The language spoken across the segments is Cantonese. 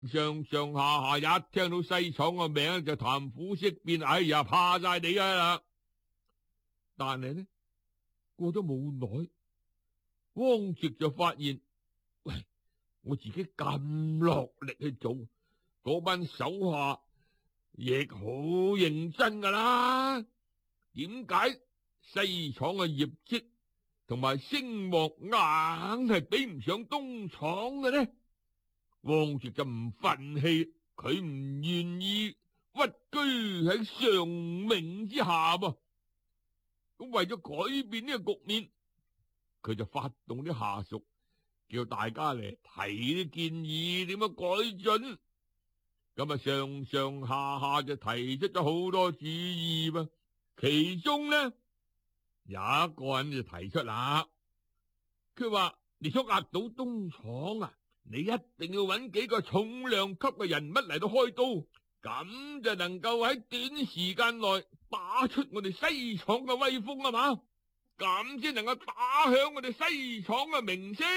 上上下下一聽到西廠個名就談虎色變，哎呀，怕晒你啊啦！但係呢，過咗冇耐，汪直就發現，喂，我自己咁落力去做，嗰班手下亦好認真噶啦，點解西廠嘅業績同埋聲望硬係比唔上東廠嘅呢？汪直就唔忿氣，佢唔願意屈居喺上名之下噃。咁為咗改變呢個局面，佢就發動啲下屬，叫大家嚟提啲建議，點樣改進。咁啊，上上下下就提出咗好多主意噃。其中呢，有一個人就提出啦，佢話你想壓倒東廠啊，你一定要揾幾個重量級嘅人物嚟到開刀，咁就能夠喺短時間內打出我哋西廠嘅威風啊嘛，咁先能夠打響我哋西廠嘅名聲。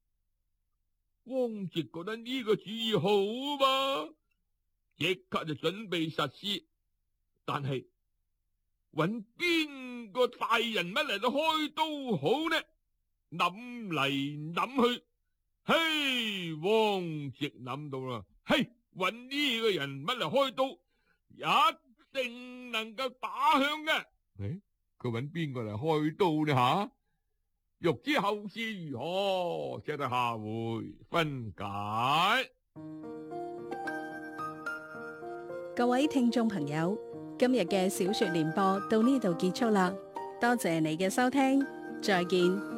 汪直覺得呢個主意好嘛，即刻就準備實施，但係揾邊個大人物嚟到開刀好呢？諗嚟諗去，嘿，汪直諗到啦，嘿，揾呢個人物嚟開刀，一定能夠打響嘅。誒，佢揾邊個嚟開刀呢？吓，欲知後事如何，且睇下回分解。 各位聽眾朋友，今日嘅小說聯播到呢度結束啦，多謝你嘅收聽，再見。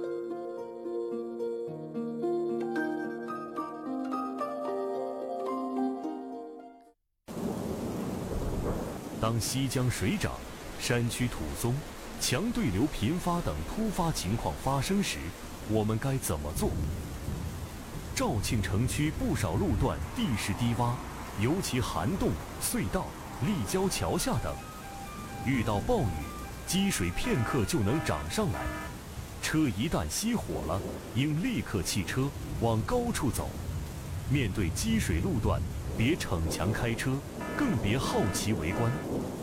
当西江水涨、山区土松、强对流频发等突发情况发生时，我们该怎么做？肇庆城区不少路段地势低洼，尤其涵洞、隧道、立交桥下等，遇到暴雨，积水片刻就能涨上来。车一旦熄火了，应立刻弃车，往高处走。面对积水路段，别逞强开车，更别好奇围观。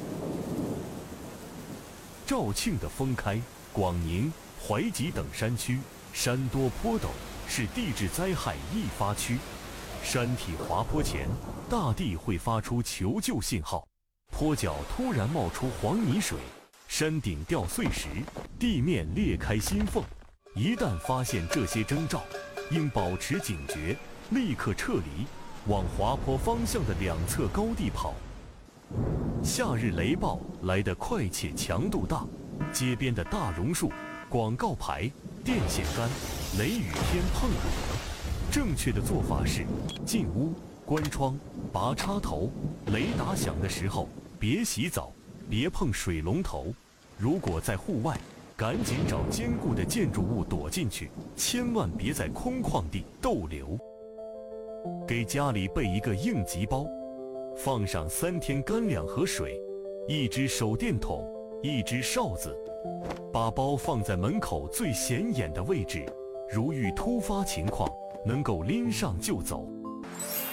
肇庆的封开、广宁、怀集等山区，山多坡陡，是地质灾害易发区。山体滑坡前，大地会发出求救信号，坡脚突然冒出黄泥水，山顶掉碎石，地面裂开心缝。一旦发现这些征兆，应保持警觉，立刻撤离，往滑坡方向的两侧高地跑。夏日雷暴来得快且强度大，街边的大榕树、广告牌、电线杆，雷雨天碰不得。正确的做法是：进屋、关窗、拔插头。雷打响的时候，别洗澡，别碰水龙头。如果在户外，赶紧找坚固的建筑物躲进去，千万别在空旷地逗留。给家里备一个应急包，放上3天干粮和水，1只手电筒，1只哨子，把包放在门口最显眼的位置，如遇突发情况，能够拎上就走。